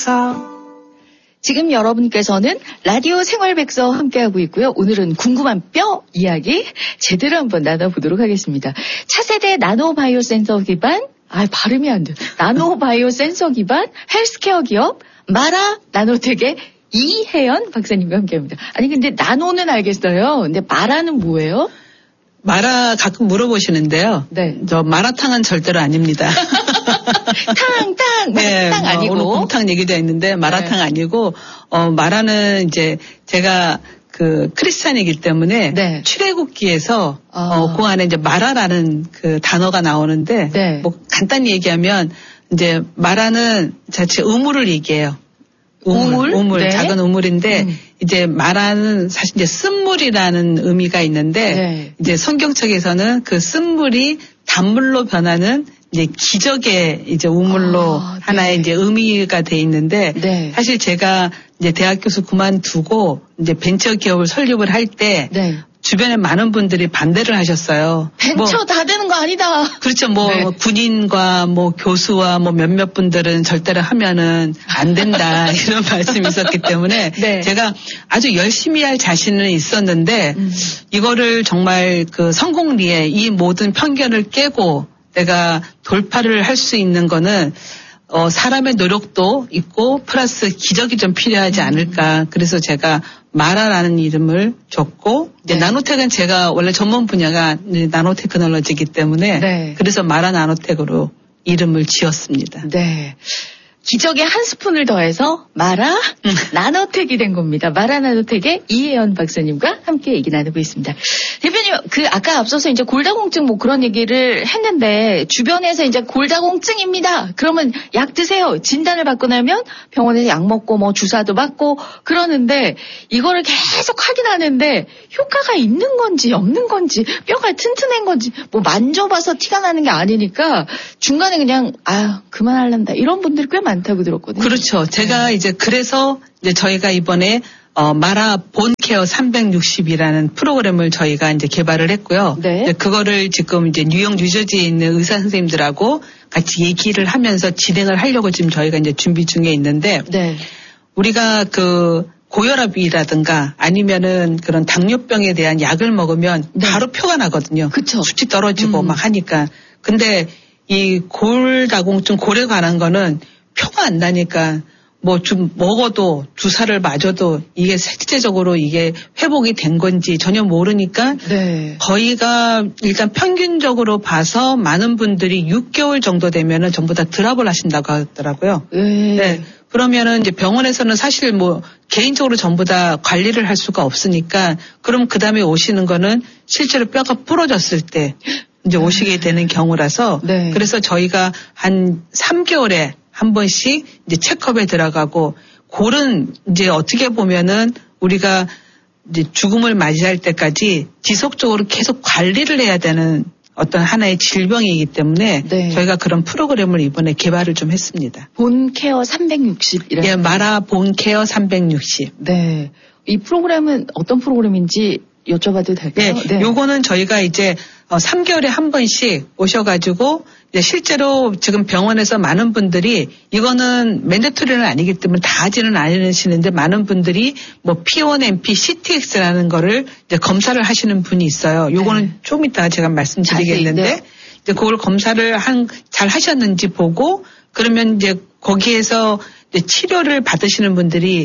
지금 여러분께서는 라디오 생활백서 함께하고 있고요. 오늘은 궁금한 뼈 이야기 제대로 한번 나눠보도록 하겠습니다. 차세대 나노바이오 센서 기반, 발음이 안 돼. 나노바이오 센서 기반 헬스케어 기업 마라 나노텍의 이혜연 박사님과 함께합니다. 아니 근데 나노는 알겠어요. 근데 마라는 뭐예요? 마라 가끔 물어보시는데요. 네. 저 마라탕은 절대로 아닙니다. 마라탕 아니고. 오늘 곰탕 얘기도 했는데 마라탕 네. 아니고, 마라는 이제 제가 그 크리스찬이기 때문에 네. 출애굽기에서 그 안에 이제 마라라는 그 단어가 나오는데, 네. 뭐 간단히 얘기하면 이제 마라는 자체 우물을 얘기해요. 우물, 네. 작은 우물인데 이제 마라는 사실 이제 쓴물이라는 의미가 있는데 네. 이제 성경책에서는 그 쓴물이 단물로 변하는 이제 기적의 이제 우물로 하나의 네. 이제 의미가 돼 있는데 네. 사실 제가 이제 대학 교수 그만두고 이제 벤처 기업을 설립을 할 때 네. 주변에 많은 분들이 반대를 하셨어요. 벤처 다 되는 거 아니다. 그렇죠. 네. 군인과 교수와 몇몇 분들은 절대로 하면은 안 된다 이런 말씀이 있었기 때문에 네. 제가 아주 열심히 할 자신은 있었는데 이거를 정말 그 성공리에 이 모든 편견을 깨고 내가 돌파를 할 수 있는 거는 사람의 노력도 있고 플러스 기적이 좀 필요하지 않을까. 그래서 제가 마라라는 이름을 줬고 이제 네. 나노텍은 제가 원래 전문 분야가 나노테크놀로지이기 때문에 네. 그래서 마라 나노텍으로 이름을 지었습니다. 네. 기적의 한 스푼을 더해서 마라 나노텍이 된 겁니다. 마라 나노텍의 이혜연 박사님과 함께 얘기 나누고 있습니다. 대표님, 아까 앞서서 이제 골다공증 그런 얘기를 했는데 주변에서 이제 골다공증입니다. 그러면 약 드세요. 진단을 받고 나면 병원에서 약 먹고 주사도 맞고 그러는데 이거를 계속 확인하는데 효과가 있는 건지 없는 건지 뼈가 튼튼한 건지 만져봐서 티가 나는 게 아니니까 중간에 그냥 그만할란다 이런 분들 꽤 많다고 들었거든요. 그렇죠. 제가 이제 그래서 이제 저희가 이번에 마라 본케어 360이라는 프로그램을 저희가 이제 개발을 했고요. 네. 이제 그거를 지금 이제 뉴욕, 뉴저지에 있는 의사 선생님들하고 같이 얘기를 하면서 진행을 하려고 지금 저희가 이제 준비 중에 있는데, 네. 우리가 그 고혈압이라든가 아니면은 그런 당뇨병에 대한 약을 먹으면 네. 바로 표가 나거든요. 그쵸. 수치 떨어지고 막 하니까. 근데 이 골다공증, 골에 관한 거는 표가 안 나니까 좀 먹어도 주사를 맞아도 이게 실제적으로 이게 회복이 된 건지 전혀 모르니까 네. 저희가 일단 평균적으로 봐서 많은 분들이 6개월 정도 되면은 전부 다 드랍을 하신다고 하더라고요. 네. 그러면은 이제 병원에서는 사실 개인적으로 전부 다 관리를 할 수가 없으니까 그럼 그 다음에 오시는 거는 실제로 뼈가 부러졌을 때 이제 오시게 되는 경우라서 네. 그래서 저희가 한 3개월에 한 번씩 이제 체크업에 들어가고 골은 이제 어떻게 보면은 우리가 이제 죽음을 맞이할 때까지 지속적으로 계속 관리를 해야 되는 어떤 하나의 질병이기 때문에 네. 저희가 그런 프로그램을 이번에 개발을 좀 했습니다. 본케어 360이라는. 예, 마라 본케어 360. 네. 이 프로그램은 어떤 프로그램인지 여쭤봐도 될까요? 네. 요거는 저희가 이제 3개월에 한 번씩 오셔가지고 이제 실제로 지금 병원에서 많은 분들이 이거는 맨데토리는 아니기 때문에 다 하지는 않으시는데 많은 분들이 P1NP, CTX라는 거를 이제 검사를 하시는 분이 있어요. 요거는 네. 좀 이따 제가 말씀드리겠는데 자세히, 네. 이제 그걸 검사를 잘 하셨는지 보고 그러면 이제 거기에서 이제 치료를 받으시는 분들이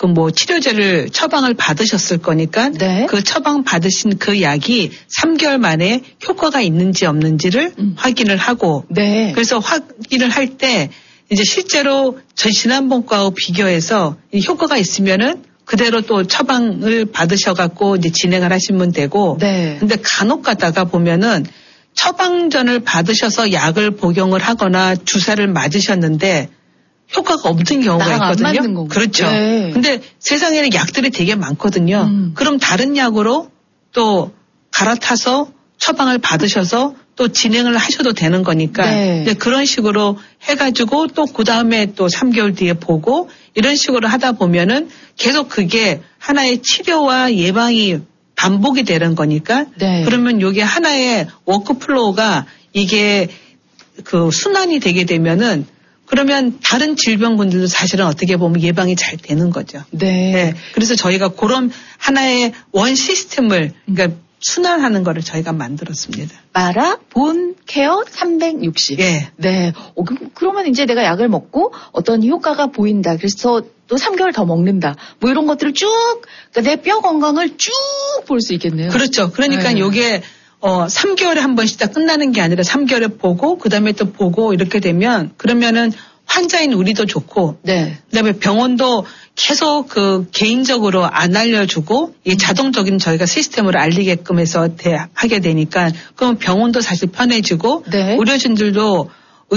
치료제를 처방을 받으셨을 거니까 네. 그 처방 받으신 그 약이 3개월 만에 효과가 있는지 없는지를 확인을 하고 네. 그래서 확인을 할 때 이제 실제로 지난번 거하고 비교해서 이 효과가 있으면은 그대로 또 처방을 받으셔갖고 이제 진행을 하시면 되고 네. 근데 간혹 가다가 보면은 처방전을 받으셔서 약을 복용을 하거나 주사를 맞으셨는데 효과가 없는 경우가 나랑 안 있거든요. 맞는 거고. 그렇죠. 네. 근데 세상에는 약들이 되게 많거든요. 그럼 다른 약으로 또 갈아타서 처방을 받으셔서 또 진행을 하셔도 되는 거니까 네. 이제 그런 식으로 해가지고 또 그 다음에 또 3개월 뒤에 보고 이런 식으로 하다 보면은 계속 그게 하나의 치료와 예방이 반복이 되는 거니까 네. 그러면 이게 하나의 워크플로우가 이게 그 순환이 되게 되면은 그러면 다른 질병군들도 사실은 어떻게 보면 예방이 잘 되는 거죠. 네. 네. 그래서 저희가 그런 하나의 원 시스템을 그러니까 순환하는 거를 저희가 만들었습니다. 마라 본 케어 360. 예. 네. 그러면 이제 내가 약을 먹고 어떤 효과가 보인다. 그래서 또 3개월 더 먹는다. 뭐 이런 것들을 쭉, 그러니까 내 뼈 건강을 쭉 볼 수 있겠네요. 그렇죠. 그러니까 네. 요게 3개월에 한 번씩 다 끝나는 게 아니라 3개월에 보고 그다음에 또 보고 이렇게 되면 그러면은 환자인 우리도 좋고 네. 그다음에 병원도 계속 그 개인적으로 안 알려주고 이 자동적인 저희가 시스템으로 알리게끔 해서 하게 되니까 그럼 병원도 사실 편해지고 네. 의료진들도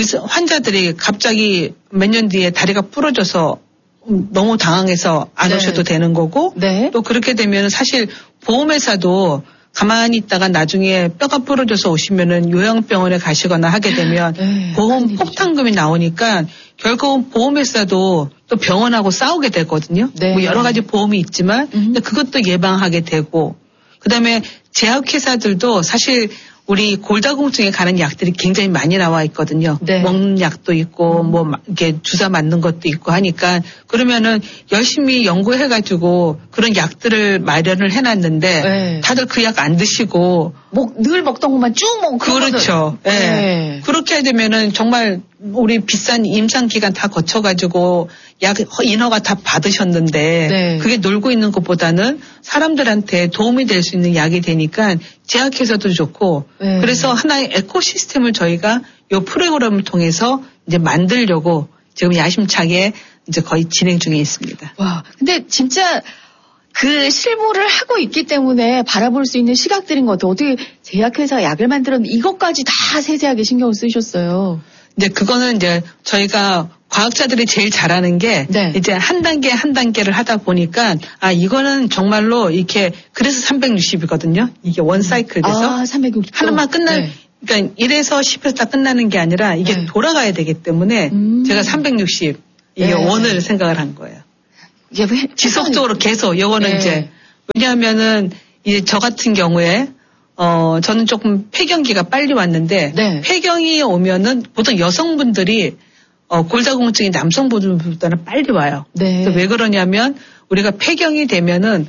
환자들이 갑자기 몇 년 뒤에 다리가 부러져서 너무 당황해서 안 네. 오셔도 되는 거고 네. 또 그렇게 되면 사실 보험회사도 가만히 있다가 나중에 뼈가 부러져서 오시면은 요양병원에 가시거나 하게 되면 네, 보험 폭탄금이 나오니까 결국은 보험회사도 또 병원하고 싸우게 되거든요. 네. 뭐 여러 가지 보험이 있지만 근데 그것도 예방하게 되고 그다음에 제약회사들도 사실 우리 골다공증에 가는 약들이 굉장히 많이 나와 있거든요. 네. 먹는 약도 있고 뭐 이렇게 주사 맞는 것도 있고 하니까 그러면은 열심히 연구해가지고 그런 약들을 마련을 해놨는데 네. 다들 그 약 안 드시고 늘 먹던 것만 쭉 먹고 그렇죠. 예. 네. 그렇게 되면은 정말 우리 비싼 임상 기간 다 거쳐가지고 약 인허가 다 받으셨는데 네. 그게 놀고 있는 것보다는 사람들한테 도움이 될 수 있는 약이 되니까 제약회사도 좋고 네. 그래서 하나의 에코시스템을 저희가 이 프로그램을 통해서 이제 만들려고 지금 야심차게 이제 거의 진행 중에 있습니다. 와, 근데 진짜 그 실무를 하고 있기 때문에 바라볼 수 있는 시각들인 것 같아요. 어떻게 제약회사 약을 만들었는데 이것까지 다 세세하게 신경을 쓰셨어요. 이제 그거는 이제 저희가 과학자들이 제일 잘하는 게 네. 이제 한 단계 한 단계를 하다 보니까 이거는 정말로 이렇게 그래서 360이거든요. 이게 원 사이클 돼서 360. 하나만 네. 그러니까 1에서 10에서 다 끝나는 게 아니라 이게 네. 돌아가야 되기 때문에 제가 360 이게 네. 원을 생각을 한 거예요. 이게 왜 지속적으로 계속 요거는 네. 이제 왜냐하면은 이제 저 같은 경우에 저는 조금 폐경기가 빨리 왔는데 네. 폐경이 오면은 보통 여성분들이 골다공증이 남성분들보다는 빨리 와요. 네. 그래서 왜 그러냐면 우리가 폐경이 되면은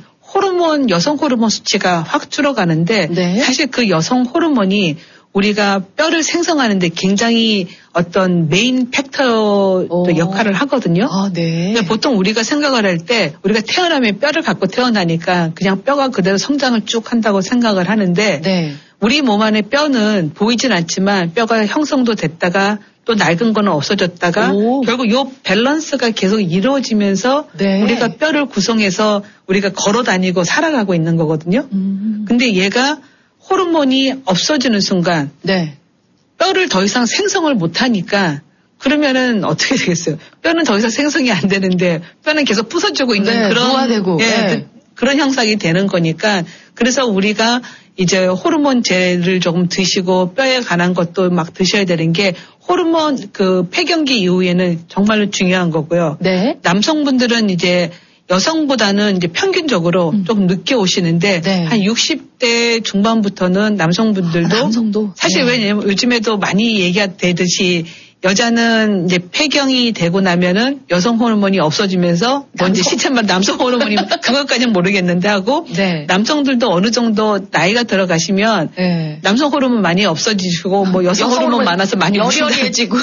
여성 호르몬 수치가 확 줄어가는데 네. 사실 그 여성 호르몬이 우리가 뼈를 생성하는데 굉장히 어떤 메인 팩터 역할을 하거든요. 네. 근데 보통 우리가 생각을 할 때 우리가 태어나면 뼈를 갖고 태어나니까 그냥 뼈가 그대로 성장을 쭉 한다고 생각을 하는데 네. 우리 몸 안에 뼈는 보이진 않지만 뼈가 형성도 됐다가 또 낡은 거는 없어졌다가 결국 요 밸런스가 계속 이루어지면서 네. 우리가 뼈를 구성해서 우리가 걸어 다니고 살아가고 있는 거거든요. 근데 얘가 호르몬이 없어지는 순간 네. 뼈를 더 이상 생성을 못 하니까 그러면은 어떻게 되겠어요? 뼈는 더 이상 생성이 안 되는데 뼈는 계속 부서지고 있는 네, 그런 노화되고. 네. 그런 형상이 되는 거니까 그래서 우리가 이제 호르몬제를 조금 드시고 뼈에 관한 것도 막 드셔야 되는 게 호르몬 그 폐경기 이후에는 정말로 중요한 거고요. 네. 남성분들은 이제 여성보다는 이제 평균적으로 조금 늦게 오시는데 네. 한 60대 중반부터는 남성분들도 남성도 사실 네. 왜냐면 요즘에도 많이 얘기가 되듯이 여자는 이제 폐경이 되고 나면은 여성 호르몬이 없어지면서 뭔지 시체만 남성 호르몬이 그것까지는 모르겠는데 하고 네. 남성들도 어느 정도 나이가 들어가시면 네. 남성 호르몬 많이 없어지시고 뭐 여성 호르몬 많아서 많이 여리여리해지고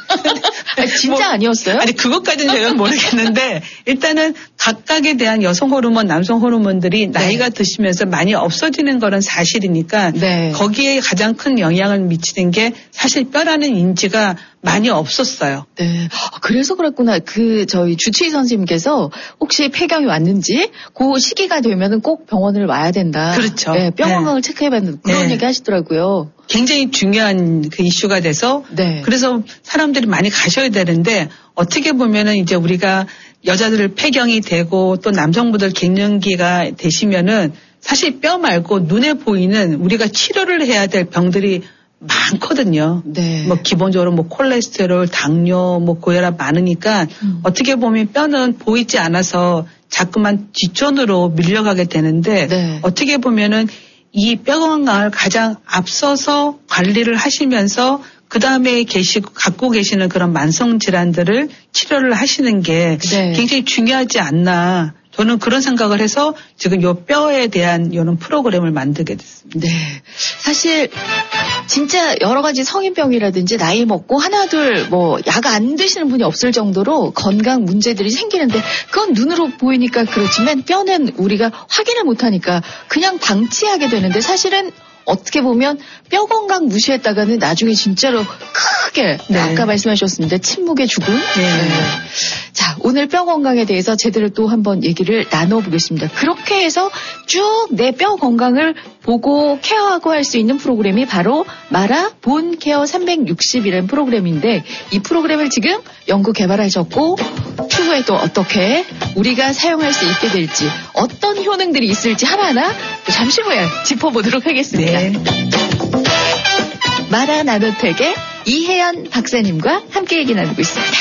아니, 진짜 아니었어요? 아니 그것까지는 제가 모르겠는데 일단은 각각에 대한 여성 호르몬, 남성 호르몬들이 나이가 드시면서 많이 없어지는 거는 사실이니까 네. 거기에 가장 큰 영향을 미치는 게 사실 뼈라는 인지가 많이 없었어요. 네. 그래서 그랬구나. 저희 주치의 선생님께서 혹시 폐경이 왔는지 그 시기가 되면은 꼭 병원을 와야 된다. 그렇죠. 네, 뼈 건강을 체크해봐야 된다. 그런 얘기 하시더라고요. 굉장히 중요한 그 이슈가 돼서 네. 그래서 사람들이 많이 가셔야 되는데 어떻게 보면은 이제 우리가 여자들 폐경이 되고 또 남성분들 갱년기가 되시면은 사실 뼈 말고 눈에 보이는 우리가 치료를 해야 될 병들이 많거든요. 네. 뭐 기본적으로 뭐 콜레스테롤, 당뇨, 뭐 고혈압 많으니까 어떻게 보면 뼈는 보이지 않아서 자꾸만 뒷전으로 밀려가게 되는데 네. 어떻게 보면은 이 뼈 건강을 가장 앞서서 관리를 하시면서 그다음에 갖고 계시는 그런 만성 질환들을 치료를 하시는 게 네. 굉장히 중요하지 않나. 저는 그런 생각을 해서 지금 요 뼈에 대한 이런 프로그램을 만들게 됐습니다. 네. 사실 진짜 여러 가지 성인병이라든지 나이 먹고 하나둘 뭐 약 안 드시는 분이 없을 정도로 건강 문제들이 생기는데 그건 눈으로 보이니까 그렇지만 뼈는 우리가 확인을 못하니까 그냥 방치하게 되는데 사실은 어떻게 보면 뼈 건강 무시했다가는 나중에 진짜로 크게 네. 아까 말씀하셨습니다. 침묵의 죽음. 네. 자, 오늘 뼈 건강에 대해서 제대로 또 한번 얘기를 나눠보겠습니다. 그렇게 해서 쭉 내 뼈 건강을 보고 케어하고 할 수 있는 프로그램이 바로 마라 본 케어 360이라는 프로그램인데 이 프로그램을 지금 연구 개발하셨고 추후에 또 어떻게 우리가 사용할 수 있게 될지 어떤 효능들이 있을지 하나하나 잠시 후에 짚어보도록 하겠습니다. 네. 마라 나노텍의 이혜연 박사님과 함께 얘기 나누고 있습니다.